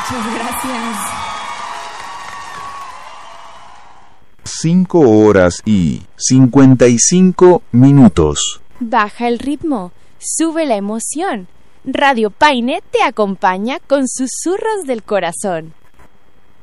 Muchas gracias. 5:55. Baja el ritmo, sube la emoción. Radio Paine te acompaña con susurros del corazón.